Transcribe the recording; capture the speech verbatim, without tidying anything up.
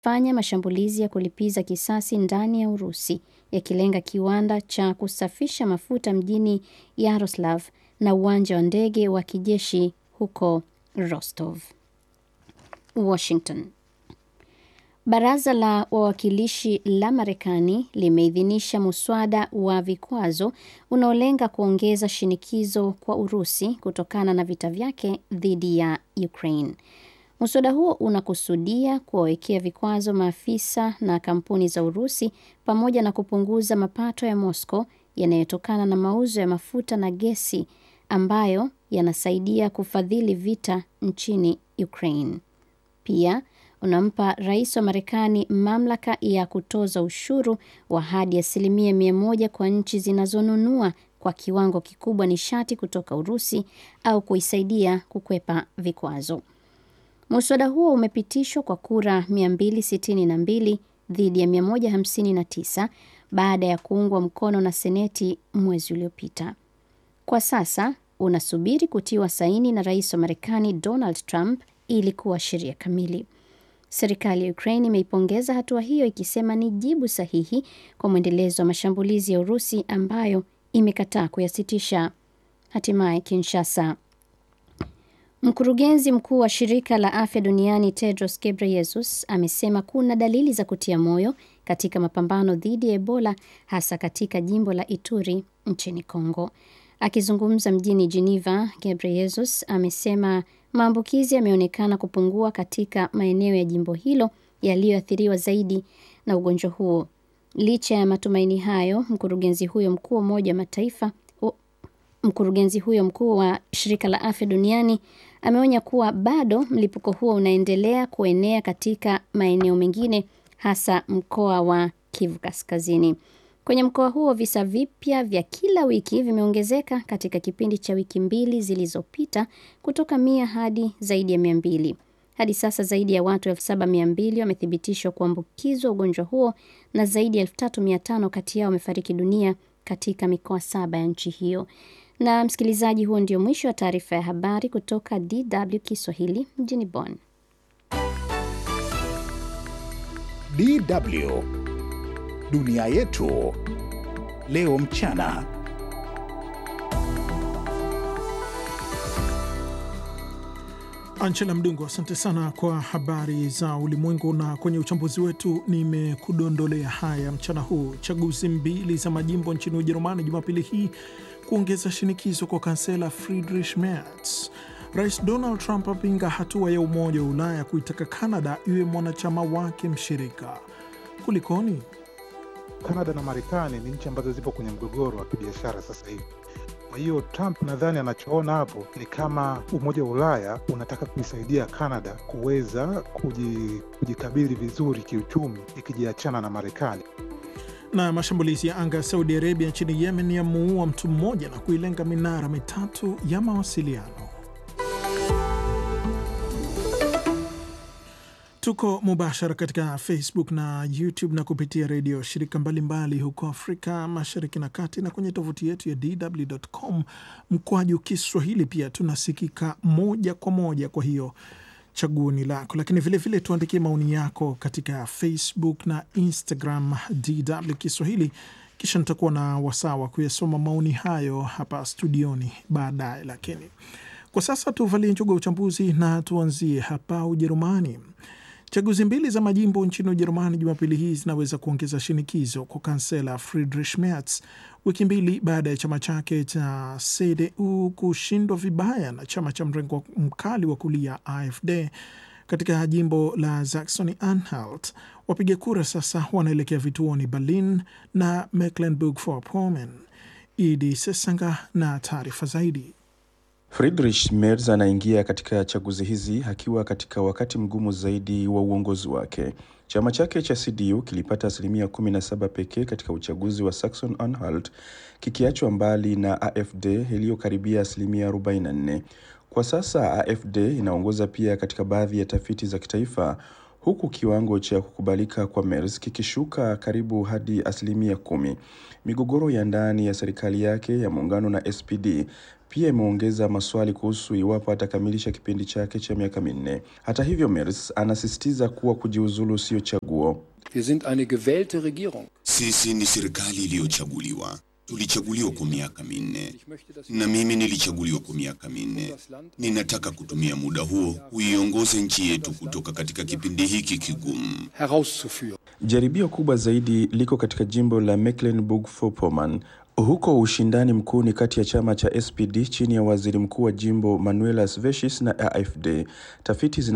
fanya mashambulizi ya kulipiza kisasi ndani ya Urusi, yakilenga kiwanda cha kusafisha mafuta mjini Yaroslav na uwanja wa ndege wa kijeshi huko Rostov. Washington. Baraza la wawakilishi la Marekani limeidhinisha muswada wa vikwazo unaolenga kuongeza shinikizo kwa Urusi kutokana na vita vyake dhidi ya Ukraine. Muswada huo unakusudia kuwawekea vikwazo maafisa na kampuni za Urusi pamoja na kupunguza mapato ya Moscow yanayotokana na mauzo ya mafuta na gesi ambayo yanasaidia kufadhili vita nchini Ukraine. Pia unampa rais wa Marekani mamlaka ya kutoza ushuru wa hadi asilimia mia moja kwa nchi zinazonunua kwa kiwango kikubwa nishati kutoka Urusi au kuisaidia kukwepa vikwazo. Muswada huo umepitishwa kwa kura mia mbili sitini na mbili dhidi ya mia moja hamsini na tisa baada ya kuungwa mkono na Seneti mwezi uliopita. Kwa sasa unasubiri kutiwa saini na rais wa Marekani Donald Trump ili kuwa sheria kamili. Serikali ya Ukraine imeipongeza hatua hiyo ikisema ni jibu sahihi kwa mwendelezo wa mashambulizi ya Urusi ambayo imekataa kuyasitisha. Hatimaye Kinshasa. Mkurugenzi mkuu wa shirika la afya duniani Tedros Ghebreyesus amesema kuna dalili za kutia moyo katika mapambano dhidi ya Ebola hasa katika jimbo la Ituri nchini Kongo. Akizungumza mjini Geneva, Ghebreyesus amesema maambukizi yameonekana kupungua katika maeneo ya jimbo hilo yaliyoathiriwa zaidi na ugonjwa huo. Licha ya matumaini hayo, mkurugenzi huyo mkuu wa Umoja wa Mataifa, mkurugenzi huyo mkuu wa shirika la afya duniani ameonya kuwa bado mlipuko huo unaendelea kuenea katika maeneo mengine hasa mkoa wa Kivu Kaskazini. Kwenye mkoa huo visa vipya vya kila wiki vimeongezeka katika kipindi cha wiki mbili zilizopita kutoka mia hadi zaidi ya mia mbili. Hadi sasa zaidi ya watu elfu saba mia mbili wamethibitishwa kuambukizwa ugonjwa huo na zaidi ya elfu tatu mia tano kati yao wamefariki dunia katika mikoa saba ya nchi hiyo. Na msikilizaji, huo ndio mwisho wa taarifa ya habari kutoka D W Kiswahili mjini Bonn. D W Dunia yetu leo mchana. Angela Mdungu, asante sana kwa habari za ulimwengu, na kwenye uchambuzi wetu nimekudondolea haya mchana huu. Chaguzi mbili za majimbo nchini Ujerumani Jumapili hii kuongeza shinikizo kwa kansela Friedrich Merz. Rais Donald Trump apinga hatua ya Umoja wa Ulaya kuitaka Canada iwe mwanachama wake mshirika. Kulikoni? Canada na Marekani ni nchi ambazo zipo kwenye mgogoro wa kibiashara sasa hivi. Kwa hiyo Trump nadhani anachoona hapo ni kama Umoja wa Ulaya unataka kuisaidia Canada kuweza kujikabili vizuri kiuchumi ikijiachana na Marekani. Na mashambulizi ya anga ya Saudi Arabia nchini Yemen yamuua mtu mmoja na kuilenga minara mitatu ya mawasiliano. Tuko mubashara katika Facebook na YouTube na kupitia redio shirika mbalimbali mbali huko Afrika Mashariki na Kati, na kwenye tovuti yetu ya d w dot com mkwaju Kiswahili pia tunasikika moja kwa moja. Kwa hiyo chaguoni lako, lakini vile vile tuandikie maoni yako katika Facebook na Instagram D W Kiswahili, kisha nitakuwa na wasaa wa kuyasoma maoni hayo hapa studioni baadaye. Lakini kwa sasa tuvalie njuga uchambuzi na tuanzie hapa Ujerumani. Chaguzi mbili za majimbo nchini Ujerumani Jumapili hii zinaweza kuongeza shinikizo kwa kansela Friedrich Merz, wiki mbili baada ya chama chake cha C D U kushindwa vibaya na chama cha mrengo mkali wa kulia A F D katika jimbo la Saxony-Anhalt. Wapiga kura sasa wanaelekea vituoni Berlin na Mecklenburg-Vorpommern. Idi Sesanga na taarifa zaidi. Friedrich Merz anaingia katika chaguzi hizi akiwa katika wakati mgumu zaidi wa uongozi wake. Chama chake cha C D U kilipata asilimia kumi na saba pekee katika uchaguzi wa Saxony-Anhalt, kikiachwa mbali na A F D iliyokaribia asilimia arobaini na nne. Kwa sasa A F D inaongoza pia katika baadhi ya tafiti za kitaifa, huku kiwango cha kukubalika kwa Merz kikishuka karibu hadi asilimia kumi. Migogoro ya ndani ya serikali yake ya muungano na S P D pia imeongeza maswali kuhusu iwapo atakamilisha kipindi chake cha miaka minne. Hata hivyo, Merz anasisitiza kuwa kujiuzulu sio chaguo. Wir sind eine gewählte Regierung. Sisi ni serikali iliyochaguliwa. Tulichaguliwa kwa miaka minne. Na mimi nilichaguliwa kwa miaka minne. Ninataka kutumia muda huo kuiongoza nchi yetu kutoka katika kipindi hiki kigumu. Herauszuführen. Jaribio kubwa zaidi liko katika jimbo la Mecklenburg-Vorpommern. Huko ushindani mkuu ni kati ya chama cha S P D chini ya waziri mkuu wa jimbo Manuela Schwesig na A F D. Tafiti zina